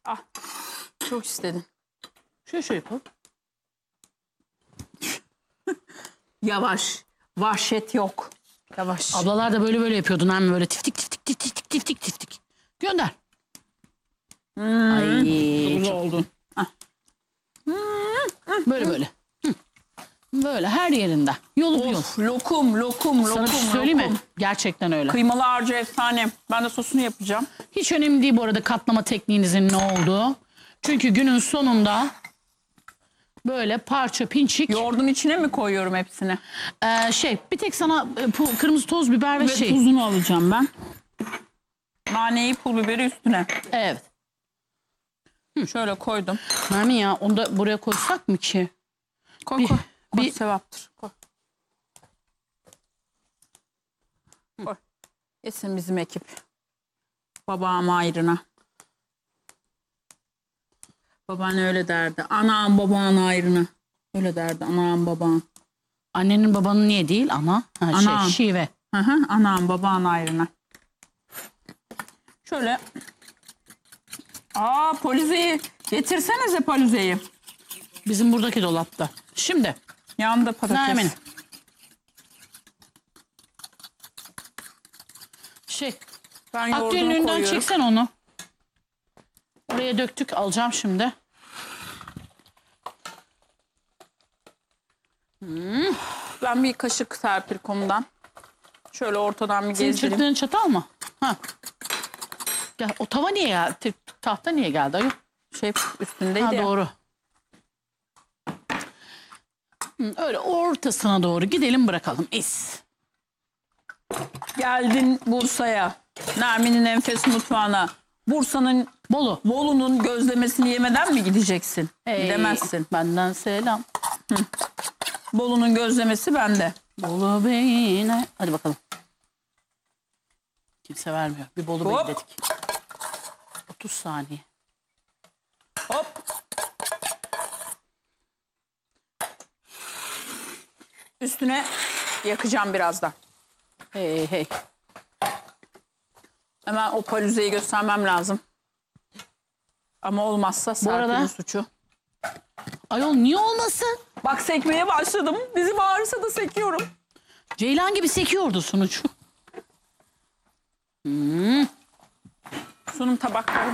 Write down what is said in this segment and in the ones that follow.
Ah, çok istedin. Şöyle yapalım. Yavaş. Vahşet yok. Yavaş. Ablalar da böyle yapıyordu. Hem böyle tiftik tiftik tiftik tiftik tiftik tiftik. Gönder. Ay çok oldun. böyle. Hı. Böyle her yerinde. Yolu bir yol. Of, lokum. Sana bir şey söyleyeyim mi? Gerçekten öyle. Kıymalı harcı efsane. Ben de sosunu yapacağım. Hiç önemli değil bu arada katlama tekniğinizin ne olduğu. Çünkü günün sonunda böyle parça pinçik. Yoğurdun içine mi koyuyorum hepsini? Bir tek sana kırmızı toz biber ve tuzunu alacağım ben. Naneyi, pul biberi üstüne. Evet. Şöyle koydum. Nermin ya onu da buraya koysak mı ki? Koy. Koy, sevaptır. Koy. Koy. Yesin bizim ekip. Babam ayrına. Baban öyle derdi. Anam baban ayrına. Öyle derdi anam baban. Annenin babanın niye değil ama? Anam. Şive. Anam baban ayrına. Şöyle. Polizeyi. Getirsenize polizeyi. Bizim buradaki dolapta. Şimdi. Yanında patates. Nermin. Ben yoğurdunu Aktüelin önünden koyuyorum. çeksen onu. Oraya döktük. Alacağım şimdi. Ben bir kaşık Serpil konudan. Şöyle ortadan bir Senin gezdireyim. çırptığın çatal mı? Ha. Gel, o tava niye ya? Tahta niye geldi? Ayol? Üstündeydi Ha ya. doğru. Öyle ortasına doğru gidelim bırakalım. Geldin Bursa'ya. Nermin'in enfes mutfağına. Bursa'nın Bolu'nun gözlemesini yemeden mi gideceksin? Gidemezsin. Benden selam. Bolu'nun gözlemesi bende. Bolu Bey'ine. Hadi bakalım. Kimse vermiyor. Bir Bolu Bey Hop. dedik. 30 saniye. Hop. Üstüne yakacağım birazdan. Hey. Hemen o palüzeyi göstermem lazım. Ama olmazsa Serpil'in arada- suçu. Ayol niye olmasın? Bak sekmeye başladım. Dizim ağrısa da sekiyorum. Ceylan gibi sekiyordu sonuç. Sunum tabakları.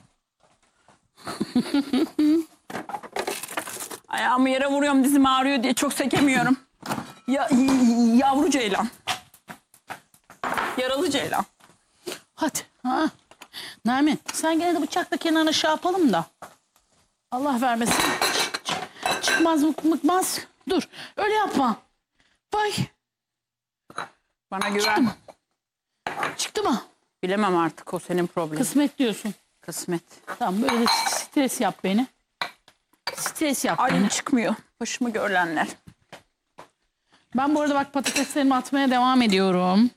Ayağımı yere vuruyorum, dizim ağrıyor diye çok sekemiyorum. Yavru ceylan. Yaralı ceylan. Hadi. Ha. Nermin sen gene de bıçakla kenarına şey yapalım da. Allah vermesin. Çıkmaz mıkmaz. Dur öyle yapma. Vay. Bana güven. Çıktı mı? Bilemem artık, o senin problemin. Kısmet diyorsun. Kısmet. Tamam böyle de stres yap beni. Stres yap beni. Ay çıkmıyor. Başımı görülenler. Ben bu arada bak patateslerimi atmaya devam ediyorum.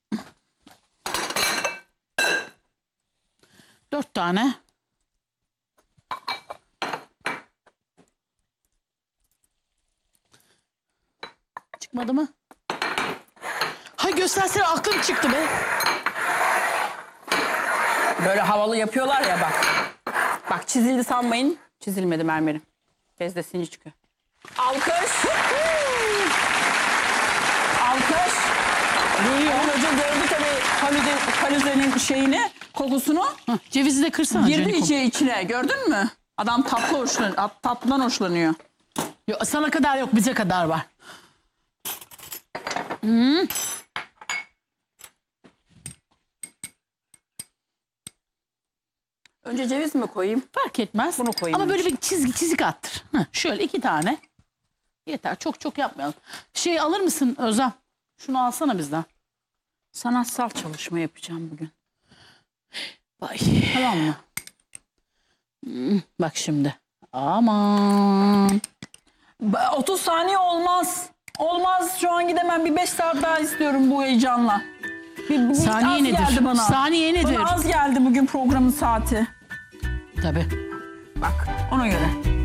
4 tane. Çıkmadı mı? Hay göstersene aklım çıktı be. Böyle havalı yapıyorlar ya bak. Bak çizildi sanmayın. Çizilmedi mermerim. Bezde sinci çıkıyor. Alkış. Alkış. Hoca gördü tabii kalüzenin şeyini, kokusunu. Cevizi de kırsana. Girdi Canikom. içine, gördün mü? Adam tatlıdan hoşlanıyor. Yok, sana kadar yok, bize kadar var. Önce ceviz mi koyayım? Fark etmez. Bunu koyayım Ama önce. böyle bir çizik attır. Şöyle 2 tane. Yeter. Çok yapmayalım. Alır mısın Özlem? Şunu alsana bizden. Sanatsal çalışma yapacağım bugün. Vay. Tamam mı? Bak şimdi. Aman. 30 saniye olmaz. Olmaz, şu an gidemem. Bir 5 saat daha istiyorum bu heyecanla. Saniye az nedir? geldi bana. Saniye nedir? Bana az geldi bugün programın saati. Tabii. Bak ona göre.